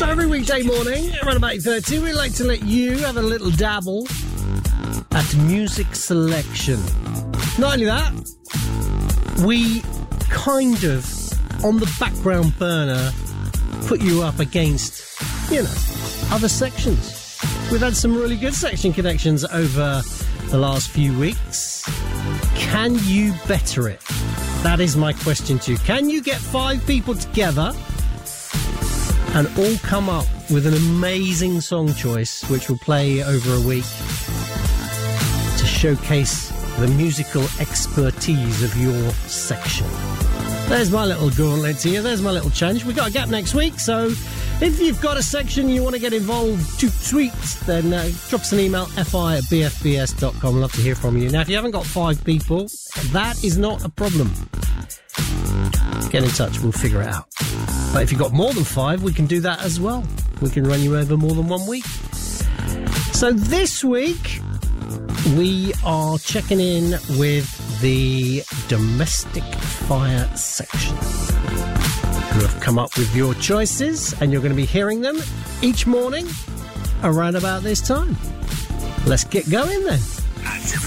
So every weekday morning, around about 8:30, we like to let you have a little dabble at music selection. Not only that, we kind of, on the background burner, put you up against, other sections. We've had some really good section connections over the last few weeks. Can you better it? That is my question to you. Can you get 5 people together and all come up with an amazing song choice which will play over a week to showcase the musical expertise of your section? There's my little gauntlet to you. There's my little challenge. We've got a gap next week, so if you've got a section you want to get involved to tweet, then drop us an email, fi@bfbs.com. I'd love to hear from you. Now, if you haven't got 5 people, that is not a problem. Get in touch, we'll figure it out. But if you've got more than 5, we can do that as well. We can run you over more than 1 week. So this week, we are checking in with the domestic fire section, who have come up with your choices, and you're going to be hearing them each morning around about this time. Let's get going then.